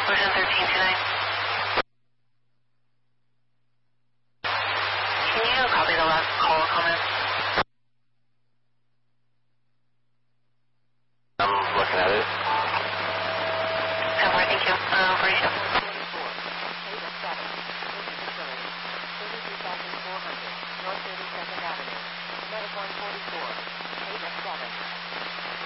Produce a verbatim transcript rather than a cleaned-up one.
Ocean thirteen two nine. Can you copy the last call comment? I'm looking at it. ten four, thank you. Um, for you. thirty-two thousand four hundred, North thirty-second Avenue. Medic one forty-four, eight of seven.